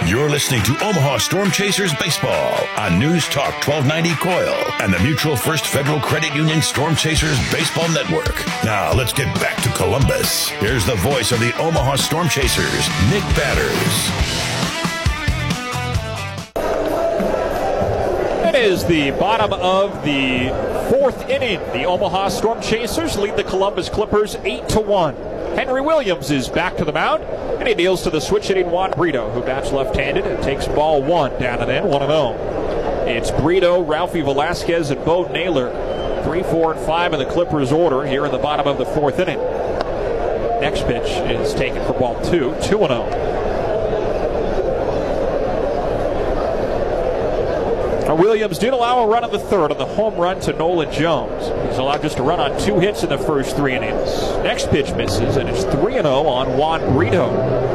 You're listening to Omaha Storm Chasers Baseball on News Talk 1290 Coil and the Mutual First Federal Credit Union Storm Chasers Baseball Network. Now let's get back to Columbus. Here's the voice of the Omaha Storm Chasers, Nick Batters. It is the bottom of the fourth inning. The Omaha Storm Chasers lead the Columbus Clippers 8-1. Henry Williams is back to the mound, and he deals to the switch-hitting Juan Brito, who bats left-handed and takes ball one down and in, 1-0. It's Brito, Ralphie Velasquez, and Bo Naylor. 3, 4, and 5 in the Clippers' order here in the bottom of the fourth inning. Next pitch is taken for ball 2, 2-0. Williams did allow a run in the third on the home run to Nolan Jones. He's allowed just a run on 2 hits in the first 3 innings. Next pitch misses, and it's 3-0 on Juan Brito.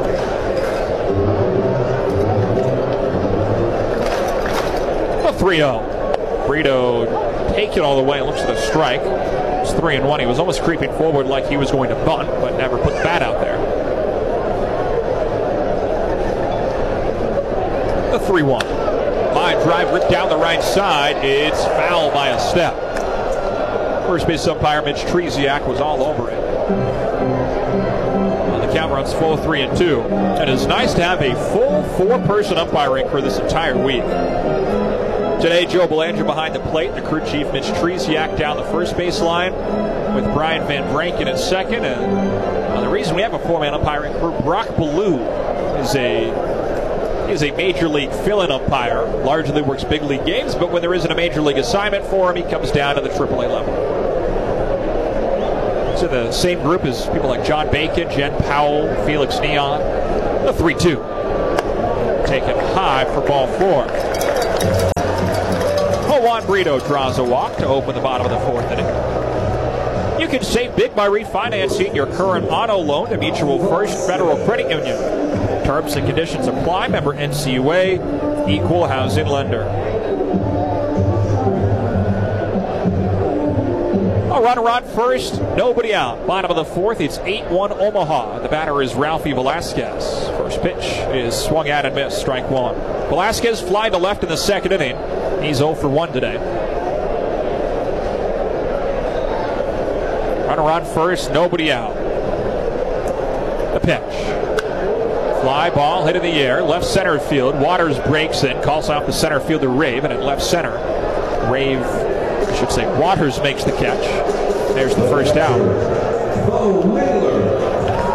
A 3-0. Brito takes it all the way and looks at a strike. It's 3-1. He was almost creeping forward like he was going to bunt, but never put the bat out there. A 3-1. Line drive ripped down the right side. It's foul by a step. First base umpire Mitch Tresiak was all over it. Well, the count runs full 3-2. And it's nice to have a full 4-person umpiring crew this entire week. Today, Joe Belanger behind the plate, the crew chief Mitch Tresiak down the first base line with Brian Van Branken at second. And the reason we have a 4-man umpiring crew, Brock Ballou is a major league fill-in umpire, largely works big league games, but when there isn't a major league assignment for him, he comes down to the AAA level. So the same group as people like John Bacon, Jen Powell, Felix Neon. The 3-2. Taken high for ball 4. Juan Brito draws a walk to open the bottom of the fourth inning. You can save big by refinancing your current auto loan to Mutual First Federal Credit Union. Terms and conditions apply. Member NCUA, Equal Housing Lender. A runner on first, nobody out. Bottom of the fourth, it's 8-1 Omaha. The batter is Ralphie Velasquez. First pitch is swung at and missed, strike one. Velasquez fly to left in the second inning. He's 0 for 1 today. Runner on first, nobody out. The pitch. Fly ball hit in the air, left center field. Waters breaks in, calls out the center fielder Rave, and at left center, Waters makes the catch. There's the first out. Bo Naylor.